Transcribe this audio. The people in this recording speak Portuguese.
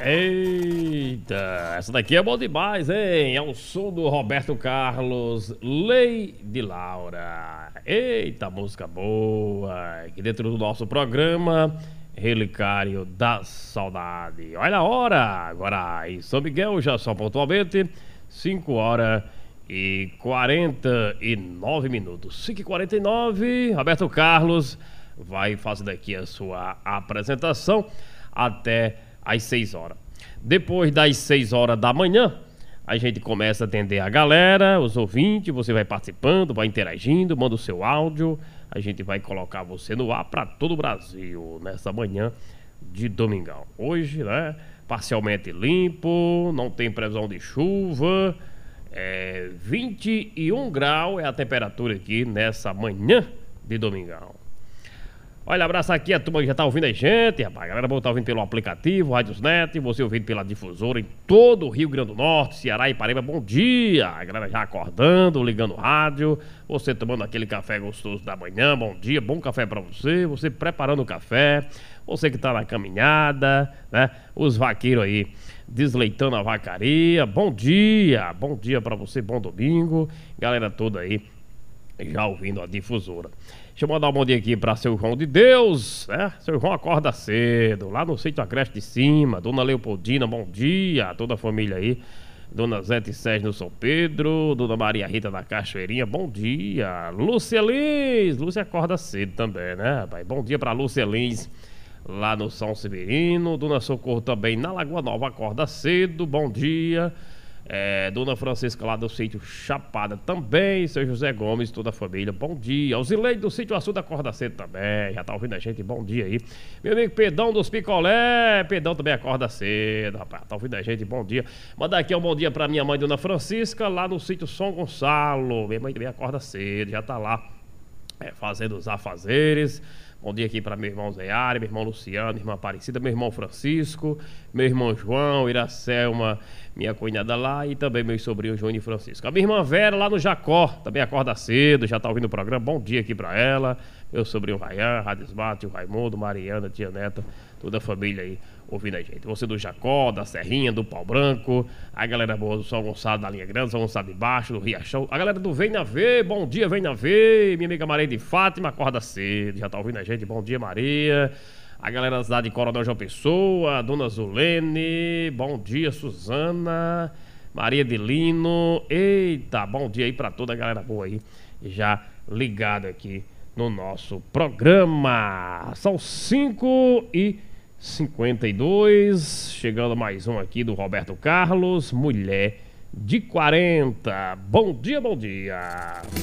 Eita, essa daqui é bom demais, hein? É o som do Roberto Carlos, Lei de Laura. Eita, música boa. Aqui dentro do nosso programa, Relicário da Saudade. Olha a hora, agora em São Miguel, já são pontualmente 5 horas e 49 minutos. 5h49, Roberto Carlos vai fazer daqui a sua apresentação até às 6 horas. Depois das 6 horas da manhã, a gente começa a atender a galera, os ouvintes, você vai participando, vai interagindo, manda o seu áudio, a gente vai colocar você no ar para todo o Brasil nessa manhã de domingão. Hoje, né, parcialmente limpo, não tem previsão de chuva, 21 graus é a temperatura aqui nessa manhã de domingão. Olha, abraço aqui a turma que já tá ouvindo a gente, rapaz. A galera boa tá ouvindo pelo aplicativo, Radiosnet, você ouvindo pela difusora em todo o Rio Grande do Norte, Ceará e Paraíba. Bom dia! A galera já acordando, ligando o rádio, você tomando aquele café gostoso da manhã, bom dia, bom café pra você, você preparando o café, você que tá na caminhada, né? Os vaqueiros aí desleitando a vacaria, bom dia pra você, bom domingo, galera toda aí já ouvindo a difusora. Deixa eu mandar um bom dia aqui para seu João de Deus, né? Seu João acorda cedo, lá no sítio Agreste de Cima. Dona Leopoldina, bom dia, toda a família aí. Dona Zete Sérgio no São Pedro, Dona Maria Rita da Cachoeirinha, bom dia. Lúcia Lins, Lúcia acorda cedo também, né, rapaz? Bom dia para Lúcia Lins, lá no São Severino. Dona Socorro também na Lagoa Nova, acorda cedo, bom dia. Dona Francisca lá do sítio Chapada também, seu José Gomes, toda a família, bom dia. Alzilei do sítio Açuda acorda cedo também, já tá ouvindo a gente, bom dia aí. Meu amigo Pedão dos Picolé, Pedão também acorda cedo, rapaz, tá ouvindo a gente, bom dia. Mandar aqui um bom dia pra minha mãe, Dona Francisca, lá no sítio São Gonçalo. Minha mãe também acorda cedo, já tá lá fazendo os afazeres. Bom dia aqui para meu irmão Zé Ari, meu irmão Luciano, minha irmã Aparecida, meu irmão Francisco, meu irmão João, Iracelma, minha cunhada lá e também meu sobrinho João e Francisco. A minha irmã Vera lá no Jacó, também acorda cedo, já tá ouvindo o programa, bom dia aqui para ela. Meu sobrinho Raian, Radismate, o Raimundo, Mariana, tia Neta, toda a família aí ouvindo a gente. Você do Jacó, da Serrinha, do Pau Branco, a galera boa do São Gonçalo da Linha Grande, São Gonçalo de Baixo, do Riachão, a galera do Venha Ver, bom dia, Venha Ver, minha amiga Maria de Fátima, acorda cedo, já tá ouvindo a gente, bom dia Maria, a galera da cidade de Coronel João Pessoa, a Dona Zulene, bom dia Suzana, Maria de Lino, eita, bom dia aí pra toda a galera boa aí, já ligada aqui no nosso programa. São 5h52, chegando mais um aqui do Roberto Carlos, Mulher de 40. Bom dia, bom dia.